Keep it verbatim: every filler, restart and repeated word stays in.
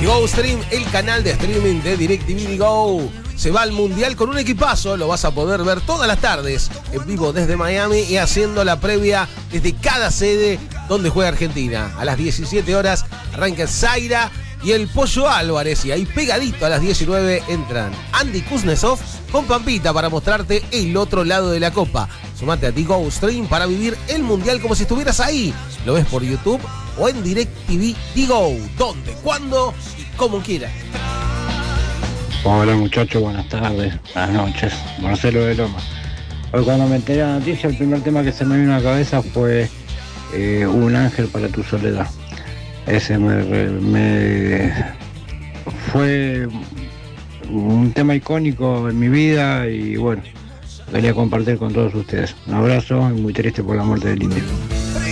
Go Stream, el canal de streaming de DirecTV Go. Se va al Mundial con un equipazo, lo vas a poder ver todas las tardes en vivo desde Miami y haciendo la previa desde cada sede donde juega Argentina. A las diecisiete horas arranca Zaira y el Pollo Álvarez, y ahí pegadito a las diecinueve entran Andy Kuznetsov con Pampita para mostrarte el otro lado de la copa. Sumate a Go Stream para vivir el Mundial como si estuvieras ahí. Lo ves por YouTube o en DirecTV Go, donde, cuando y como quieras. Hola muchachos, buenas tardes, buenas noches, Marcelo de Loma. Hoy cuando me enteré de la noticia, el primer tema que se me vino a la cabeza fue eh, Un ángel para tu soledad. Ese me, me fue un tema icónico en mi vida y bueno, quería compartir con todos ustedes. Un abrazo y muy triste por la muerte del indio.